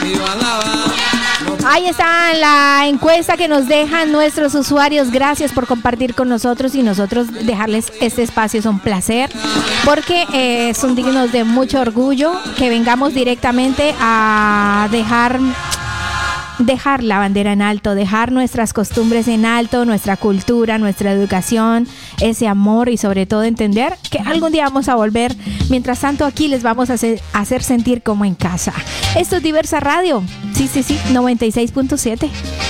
Ahí está la encuesta que nos dejan nuestros usuarios. Gracias por compartir con nosotros y nosotros dejarles este espacio. Es un placer porque son dignos de mucho orgullo que vengamos directamente a dejar la bandera en alto, dejar nuestras costumbres en alto, nuestra cultura, nuestra educación, ese amor y sobre todo entender que algún día vamos a volver. Mientras tanto, aquí les vamos a hacer sentir como en casa. Esto es Diversa Radio. Sí, 96.7.